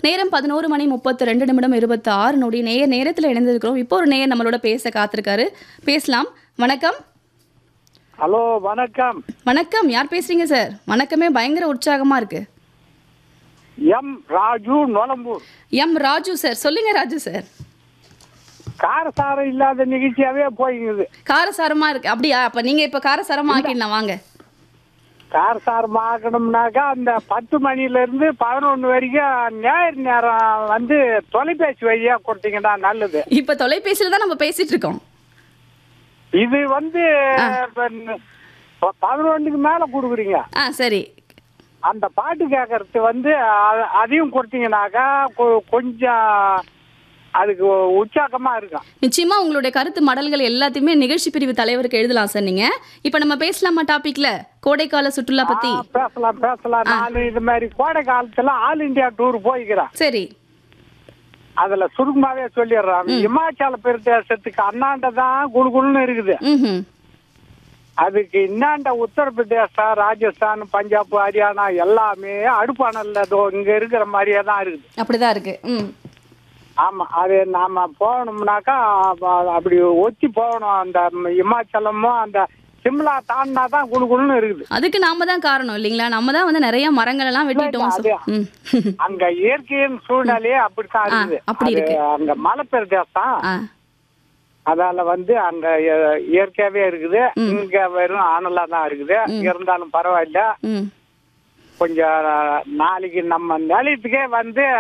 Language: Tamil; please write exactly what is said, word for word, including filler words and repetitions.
நேரம் பதினொன்று மணி முப்பத்தி ரெண்டு நிமிடம் இருபத்தி ஆறு நொடி நேர் நேரத்தில் இணைந்திருக்கிறோம். இப்போ ஒரு நேர் நம்மளோட பேச காத்திருக்காரு. பேசலாம். வணக்கம். ஹலோ, வணக்கம். வணக்கம். யார் பேசுறீங்க சார்? வணக்கமே பயங்கர உற்சாகமா இருக்கு. M Raju, Nolambur. M Raju sir, சொல்லுங்க ராஜு சார். காரசாரம் இல்லாத நிகழ்ச்சியாவே போயிடுது. காரசாரமா இருக்கு அப்படியா? அப்ப நீங்க இப்ப காரசாரமா ஆக்கிடலாம் வாங்க. காரசாரம் ஆக்கணும்னாக்கா அந்த பத்து மணில இருந்து பதினொன்னு வரைக்கும் ஞாயிறு நேரம் வந்து தொலைபேசி வழியா கொடுத்தீங்கன்னா நல்லது. இப்ப தொலைபேசியில தான் நம்ம பேசிட்டு இருக்கோம். இது வந்து பதினொன்றுக்கு மேல கொடுக்குறீங்க. ஆ சரி. அந்த பாட்டு கேட்கறது வந்து அ- அதையும் கொடுத்தீங்கன்னாக்கா கொ- கொஞ்சம் அதுக்கு உற்சாகமா இருக்கும். நிச்சயமா உங்களுடைய கருத்து மடல்கள் எல்லாத்தையுமே நிகழ்ச்சி பிரிவு தலைவருக்கு எழுதலாம் சார். நீங்க இப்ப நம்ம பேசலாமா டாபிக்ல கோடைக்கால சுற்றுலா பத்தி? ஆ, பேசலாம் பேசலாம். நான் இது மாதிரி கோடை காலத்துல ஆல் இந்தியா டூர் போய்க்கிறேன். சரி. அதுல சுருக்கமாவே சொல்லிடுறேன். இமாச்சல பிரதேசத்துக்கு அண்ணாண்ட தான் குளுகுளுன்னு இருக்குது. ம். அதுக்கு இன்னாண்ட உத்தரப்பிரதேசம், ராஜஸ்தான், பஞ்சாப், ஹரியானா எல்லாமே அடுப்பானல்ல இங்க இருக்கிற மாதிரியே தான் இருக்குது. அப்படிதான் இருக்கு. ம். ஆமா, அது நாம போகணும்னாக்கா அப்ப- அப்படி ஒத்தி போகணும். அந்த இமாச்சலமும் அந்த சிம்லா தாண்டினா தான் குளுகுளுன்னு இருக்குது. அதுக்கு நாம தான் காரணம் இல்லைங்களா? நம்ம தான் வந்து நிறைய மரங்கள் எல்லாம் வெட்டிட்டோம். அது ம். அங்க இயற்கையின் சூழ்நிலையே அப்படித்தான் இருக்குது. அப்படி அது இருக்கு. அங்க மலை பிரதேசம், ஆ. அதால வந்து அங்க இய- இயற்கையாவே இருக்குது. இங்க வெறும் அனலா தான் இருக்குது. இருந்தாலும் பரவாயில்ல. ம். கொஞ்சம் நாளைக்கு நம்ம நிலையத்துக்கே வந்து